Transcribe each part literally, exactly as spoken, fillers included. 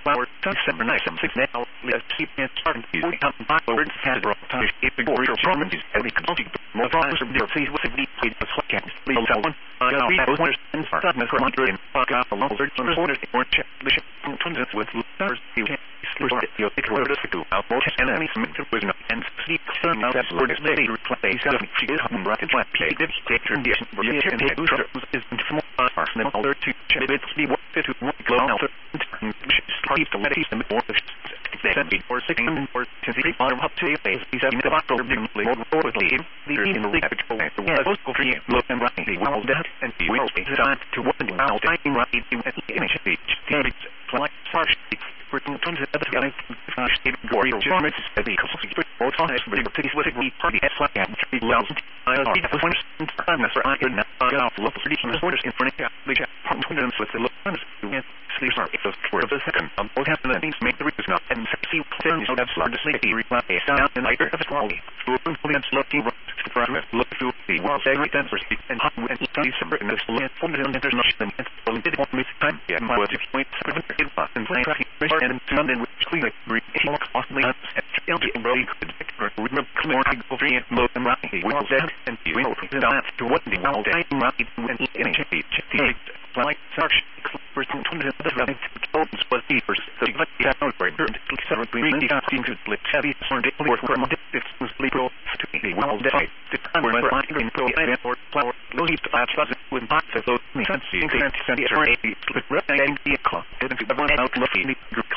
flower, December night, some six now, let's keep it starting to be come back over to Hasbro, time to keep the glory of prominence, every country, more flowers of their face with the need of swag, leave someone, I got all that winners, and start with one hundred and fuck out the local third orders, or check the ship, tons with stars, you can't sleep, you'll take a word of two, out more, and any submit to wisdom, and sleep, sun, out that word is lady, replay, she is home, right, flat, she did take her, and she can take two shows, is in small, far, and all their two, check it, sleep, what, fit, what, glow, out, and sleep, the ladies, and more, seventy or six or to the bottom up to a face, he said, in the bottom of the more forwardly, leaders in the league, the world go free, look and right, the world death, and the world is designed to one and out, I can write the image of each, the like harsh, working tons of other guys, flash, warrior, Germans, the secret, or honest, but the cities with a party, as like that, three thousand, I was the one, and I could not get off local cities in the borders in front of the problems with the look, and sleep are if those for the second, um, what happened that means make the reasons not, and see, things so that's large, sleepy, reply, a sound, and lighter of its quality, through a fully looking, look through the world, every dancer, and hot, and December, and this land, formed in there's nothing, and so did want me to time, yeah, my words, point, seven, eight, and play, and London, which clearly, more costly, and L G, and Brody could, remember, more, over and low, and right, we will dead, and we will put down to what the world, and right, and in a change, like, search, first, and twenty, the running, told us what the first, so you let the out for it, seven, three, the seem to split, heavy, or day, or for a month, it's liberal, to be well, dead, the time where I can go, and or flower, no heap to add, with pots of those, fancy, and fancy, or a, split, and the clock, didn't everyone out, looking, the group,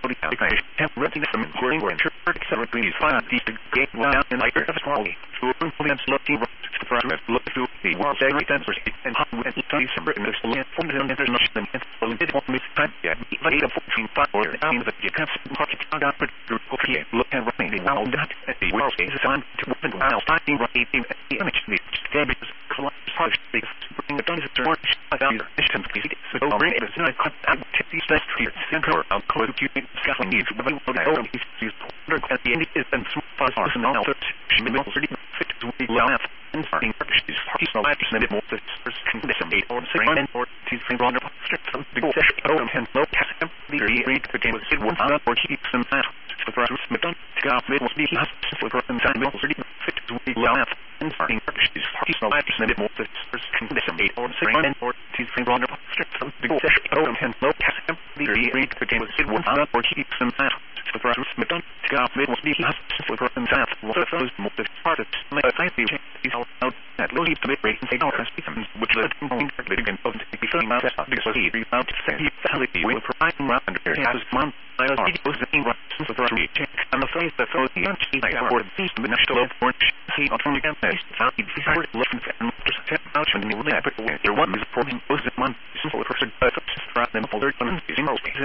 have renting from importing or insured, et cetera, please find these to gain down and lighter of quality, through a fully looking, look through the world, every dancer, and hot, and December, and this land, formed in there's nothing, and so did want me to time, yeah, but eight of fourteen, five, or down the you can't market down for group, okay, look and running, the world, that, and the world is assigned to open the wild, starting right, the image, the damage, collapse, harsh, bring the guns to work, I found your distance, so bring it, and I cut out fifty steps to your center, I'll close you, scuffling needs, but I don't he's used at the end, is then small fuzz, and all third, she will already fit to be laugh, and starting purchases, he's no life, and a bit more, the first condition, eight or six, and or he's been brought up, some big session, oh, and no cast, the read the game was it one out, or keep some that, for the rest, but don't scoff, it was be last, for the and time, already fit to be laugh, and starting purchases, he's no life, and a bit more, the first condition, eight or six, and or he's been brought up, some big session, oh, and no cast, the read the game was it one out, or keep some that, for the rest, but don't scoff, it was be last, for the and time, for the first, more the part of my life, he's all out, that will leave the bit break and say, oh, which led to moving quickly again, of the feeling out, because he rebound to say, he family will provide him round here, he has mom, I was in right, since the three check, I'm afraid that those young cheese I afford these to the national orange, see, not only against this, found he desired looking for and just step out when he will never, there one is for him, was it one, simple person, but rather than all their ones, using most